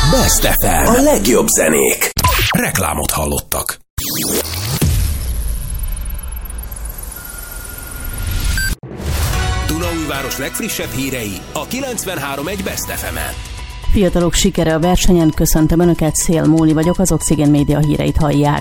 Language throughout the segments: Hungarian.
Best FM. A legjobb zenék. Reklámot hallottak. Dunaújváros legfrissebb hírei a 93.1 Best FM-en. Fiatalok sikere a versenyen, köszöntöm Önöket, Szél Móni vagyok, az Oxygen Média híreit hallják.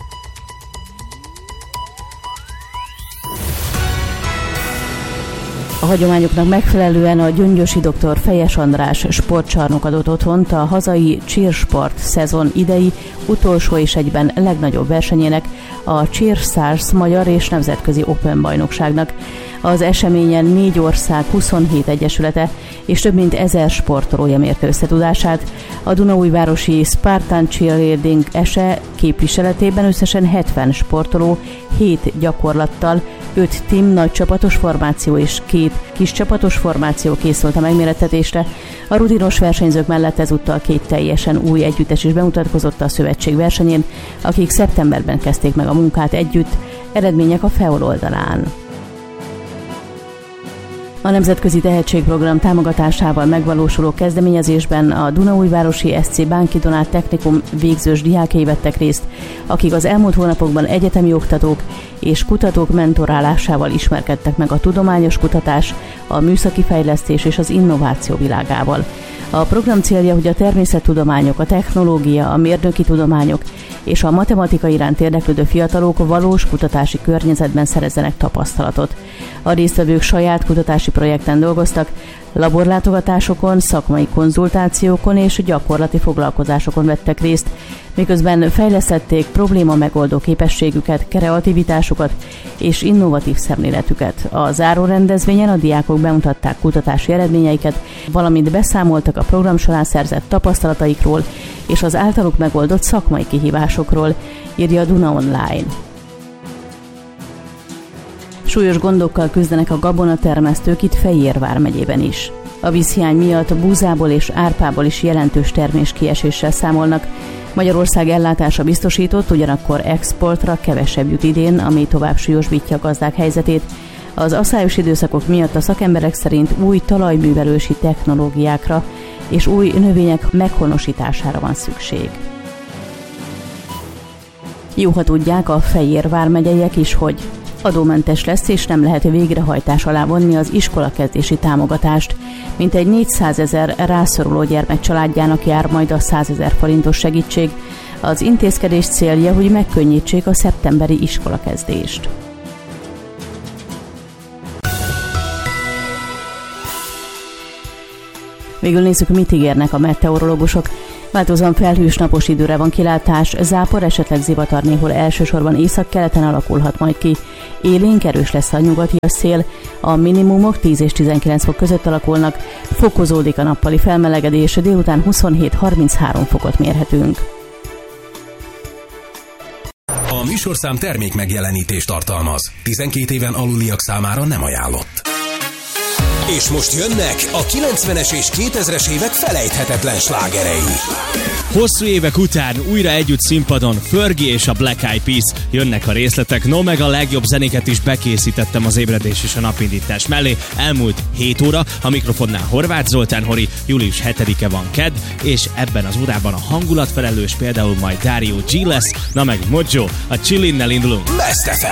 A hagyományoknak megfelelően a gyöngyösi dr. Fejes András sportcsarnok adott otthont a hazai cheersport szezon idei utolsó és egyben legnagyobb versenyének, a Cheerstars magyar és nemzetközi Open bajnokságnak. Az eseményen 4 ország 27 egyesülete és több mint 1000 sportolója mérte összetudását. A dunaújvárosi Spartan Cheerleading ESE képviseletében összesen 70 sportoló 7 gyakorlattal, 5 team nagy csapatos formáció és 2 kis csapatos formáció készült a megmérettetésre. A rutinos versenyzők mellett ezúttal 2 teljesen új együttes is bemutatkozott a szövetség versenyén, akik szeptemberben kezdték meg a munkát együtt, eredmények a FEOL oldalán. A Nemzetközi Tehetségprogram támogatásával megvalósuló kezdeményezésben a Dunaújvárosi SC Bánki Donát Technikum végzős diákjai vettek részt, akik az elmúlt hónapokban egyetemi oktatók és kutatók mentorálásával ismerkedtek meg a tudományos kutatás, a műszaki fejlesztés és az innováció világával. A program célja, hogy a természettudományok, a technológia, a mérnöki tudományok és a matematika iránt érdeklődő fiatalok valós kutatási környezetben szerezzenek tapasztalatot. A résztvevők saját kutatási projekten dolgoztak, laborlátogatásokon, szakmai konzultációkon és gyakorlati foglalkozásokon vettek részt, miközben fejlesztették probléma megoldó képességüket, kreativitásukat és innovatív szemléletüket. A záró rendezvényen a diákok bemutatták kutatási eredményeiket, valamint beszámoltak a program során szerzett tapasztalataikról és az általuk megoldott szakmai kihívásokról, írja a Duna Online. Súlyos gondokkal küzdenek a gabonatermesztők itt Fejér vármegyében is. A vízhiány miatt búzából és árpából is jelentős terméskieséssel számolnak. Magyarország ellátása biztosított, ugyanakkor exportra kevesebb jut idén, ami tovább súlyosbítja a gazdák helyzetét. Az aszályos időszakok miatt a szakemberek szerint új talajművelősi technológiákra és új növények meghonosítására van szükség. Jó, ha tudják a Fejér vármegyeiek is, hogy adómentes lesz és nem lehet végrehajtás alá vonni az iskolakezdési támogatást. Mintegy 400 000 rászoruló gyermek családjának jár majd a 100 000 forintos segítség. Az intézkedés célja, hogy megkönnyítsék a szeptemberi iskolakezdést. Végül nézzük, mit ígérnek a meteorológusok. Változóan felhős napos időre van kilátás, zápor, esetleg zivatar néhol elsősorban északkeleten alakulhat majd ki. Élénk erős lesz a nyugati szél, a minimumok 10 és 19 fok között alakulnak, fokozódik a nappali felmelegedés, délután 27-33 fokot mérhetünk. A műsorszám termék megjelenítést tartalmaz. 12 éven aluliak számára nem ajánlott. És most jönnek a 90-es és 2000-es évek felejthetetlen slágerei. Hosszú évek után újra együtt színpadon Fergie és a Black Eyed Peas, jönnek a részletek, no meg a legjobb zenéket is bekészítettem az ébredés és a napindítás mellé. Elmúlt 7 óra, a mikrofonnál Horváth Zoltán Hori, július 7-e van kedd, és ebben az órában a hangulatfelelős például majd Dario G lesz, na meg Mojo, a Chillinnel indulunk. Best FM.